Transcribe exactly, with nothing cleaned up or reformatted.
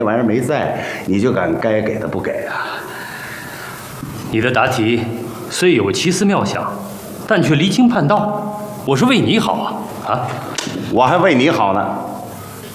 这玩意儿没在，你就敢该给的不给啊？ 你的答题虽有奇思妙想，但却离经叛道。我是为你好啊啊！ 我还为你好呢。